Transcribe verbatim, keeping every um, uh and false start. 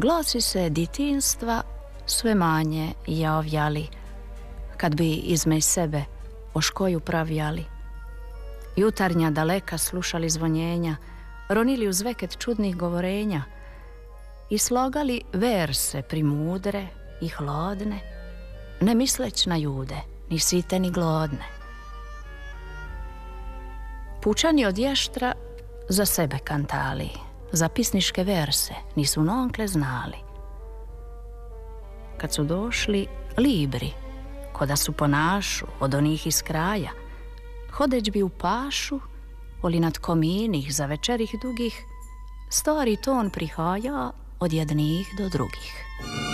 Glosi se ditinstva sve manje javljali, kad bi izmej sebe o škoju pravjali. Jutarnja daleka slušali zvonjenja, ronili uz veket čudnih govorenja i slogali verse primudre i hladne, ne misleć na jude, ni site ni glodne. Pučani od ještra za sebe kantali, za pisniške verse nisu nonkle znali. Kad su došli libri, ko da su po našu od onih iz kraja, hodeć bi u pašu, oli nad kominih za večerih dugih, stari ton prihaja od jednih do drugih.